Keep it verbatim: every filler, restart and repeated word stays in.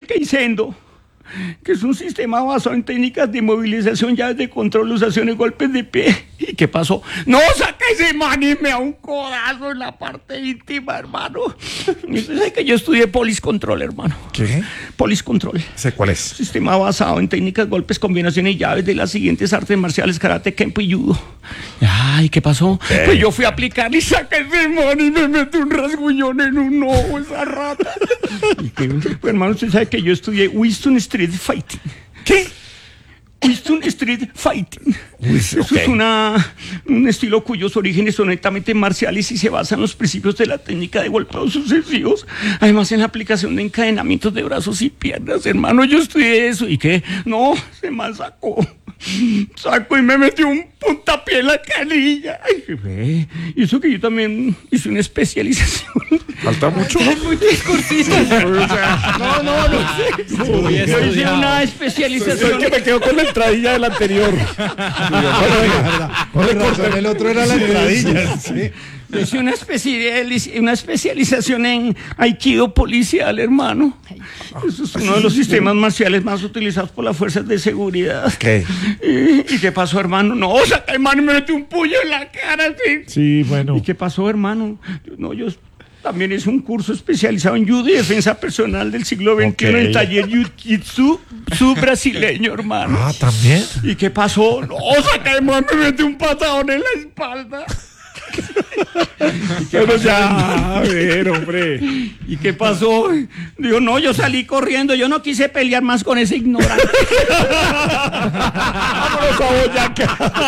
Kaizen-do, que es un sistema basado en técnicas de movilización, llaves de control, usaciones, golpes de pie. ¿Y qué pasó? No, saca ese man y me da un codazo en la parte íntima, hermano. Y usted sabe que yo estudié Police Control, hermano. ¿Qué? Police Control. ¿Sé cuál es? Sistema basado en técnicas, golpes, combinaciones y llaves de las siguientes artes marciales: karate, kempo y judo. Ay, ¿qué pasó? ¿Qué? Pues yo fui a aplicar y saca ese man y me mete un rasguñón en un ojo, esa rata. Y que, pues, hermano, usted sabe que yo estudié Winston Street Fighting. ¿Qué? Winston Street Fighting. Winston, Eso okay. es una, un estilo cuyos orígenes son netamente marciales y se basa en los principios de la técnica de golpeos sucesivos. Además, en la aplicación de encadenamientos de brazos y piernas. Hermano, yo estudié eso. ¿Y qué? No, se me sacó. Saco y me metió un puntapié en la canilla. Ay, ve. Y eso que yo también hice una especialización. ¿Falta mucho? Muy discursivo. No, no, no sé. Yo hice una especialización. Es que me quedo con la entradilla del anterior. Por razón, el otro era la entradilla. Sí. Hice una, especializ- una especialización en Aikido policial, hermano. Eso es uno de los sistemas marciales más utilizados por las fuerzas de seguridad. ¿Qué? ¿Y, y qué pasó, hermano? No, saca, hermano, y me metió un puño en la cara. ¿Sí? Sí, bueno. ¿Y qué pasó, hermano? No, yo también hice un curso especializado en judo y defensa personal del siglo veintiuno Ok. en taller jiu-jitsu su brasileño, hermano. Ah, ¿también? ¿Y qué pasó? No, saca, hermano, me metió un patadón en la espalda. Pero ya, a ver, hombre. ¿Y qué pasó? Digo, no, yo salí corriendo, yo no quise pelear más con ese ignorante. Vámonos a Boyacá.